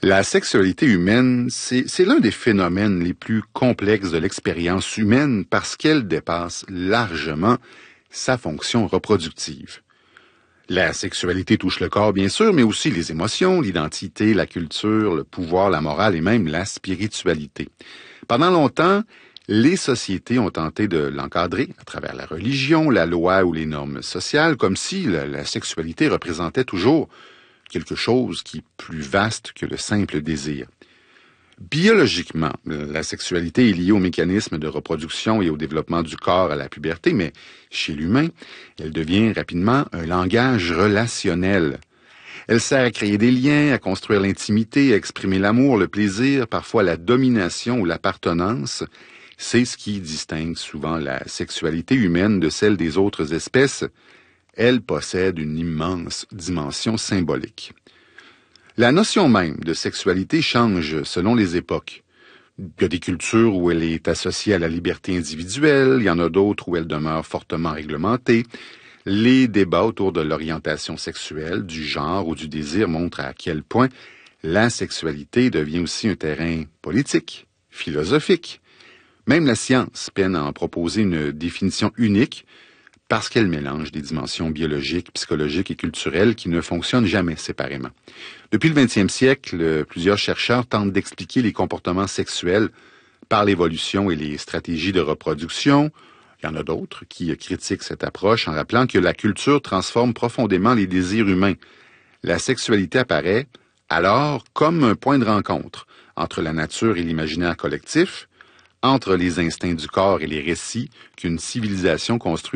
La sexualité humaine, c'est l'un des phénomènes les plus complexes de l'expérience humaine parce qu'elle dépasse largement sa fonction reproductive. La sexualité touche le corps, bien sûr, mais aussi les émotions, l'identité, la culture, le pouvoir, la morale et même la spiritualité. Pendant longtemps, les sociétés ont tenté de l'encadrer à travers la religion, la loi ou les normes sociales, comme si la sexualité représentait toujours quelque chose qui est plus vaste que le simple désir. Biologiquement, la sexualité est liée au mécanisme de reproduction et au développement du corps à la puberté, mais chez l'humain, elle devient rapidement un langage relationnel. Elle sert à créer des liens, à construire l'intimité, à exprimer l'amour, le plaisir, parfois la domination ou l'appartenance. C'est ce qui distingue souvent la sexualité humaine de celle des autres espèces. Elle possède une immense dimension symbolique. La notion même de sexualité change selon les époques. Il y a des cultures où elle est associée à la liberté individuelle, il y en a d'autres où elle demeure fortement réglementée. Les débats autour de l'orientation sexuelle, du genre ou du désir montrent à quel point la sexualité devient aussi un terrain politique, philosophique. Même la science peine à en proposer une définition unique parce qu'elle mélange des dimensions biologiques, psychologiques et culturelles qui ne fonctionnent jamais séparément. Depuis le 20e siècle, plusieurs chercheurs tentent d'expliquer les comportements sexuels par l'évolution et les stratégies de reproduction. Il y en a d'autres qui critiquent cette approche en rappelant que la culture transforme profondément les désirs humains. La sexualité apparaît alors comme un point de rencontre entre la nature et l'imaginaire collectif, entre les instincts du corps et les récits qu'une civilisation construit